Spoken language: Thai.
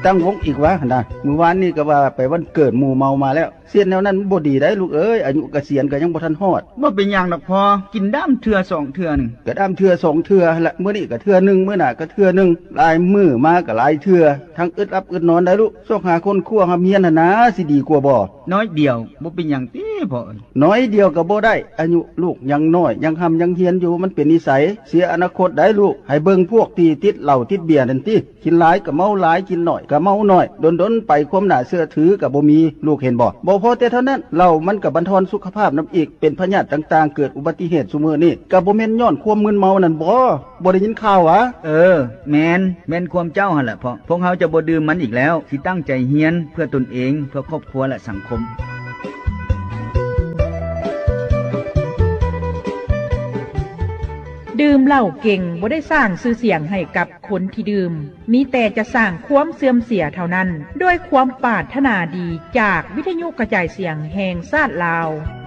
ตั้งวงอีกวะนะมื้อวานนี้ก็ว่าไปวันเกิดหมู่เมามาแล้วเสียนแนวนั้นบ่ดีได้ลูกเอ้ยอายุเกษียณก็ยังบ่ทันฮอดบ่เป็นหยังดอกพอกินด้ามเทื่อ2เทื่อนึงก็ด้ามเทื่อ2เทื่อละมื้อนี้ก็เทื่อนึงมื้อหน้าก็เทื่อนึงหลายมื้อมาก็หลายเทื่อทั้งอึดอับอึดนอนได้ลูกซอกหาคนคั่วหาเมียน่ะนะสิดีกว่าบ่น้อยเดียวบ่เป็นหยังติพ่อเอ้ยน้อยเดียวก็บ่ได้อายุลูกยังน้อยยังยังเฮียนอยู่มันเป็นนิสัยเสียอนาคตได้ลูกให้เบิ่งพวกที่ติดเหล้าติดเบียร์นั่นติกินหลายก็เมาหลายกินน้อยก็เมาน้อยดนๆไปความน่าเชื่อถือก็บ่มีลูกเห็นบ่พอแต่เท่านั้นเหล้ามันก็บั่นทอนสุขภาพนํอีกเป็นพยาธิต่างๆเกิดอุบัติเหตุซุมื้อนี้ก็บ่แม่นย้อนความมึนเมานั่นบ่ได้ยินข่าวหวะแม่นความเจ้าหั่นแหละพ่อพวกเฮาจะบ่ดื่มมันอีกแล้วสิตั้งใจเรียนเพื่อตนเองเพื่อครอบครัวและสังคมดื่มเหล้าเก่งบ่ได้สร้างชื่อเสียงให้กับคนที่ดื่มมีแต่จะสร้างความเสื่อมเสียเท่านั้นด้วยความปรารถนาดีจากวิทยุกระจายเสียงแห่งชาติลาว